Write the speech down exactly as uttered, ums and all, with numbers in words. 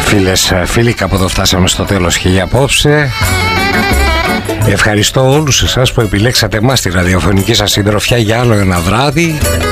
Φίλες, φίλοι, κάπου εδώ φτάσαμε στο τέλος και για απόψε. Ευχαριστώ όλους εσάς που επιλέξατε εμάς τη ραδιοφωνική σας συντροφιά για άλλο ένα βράδυ.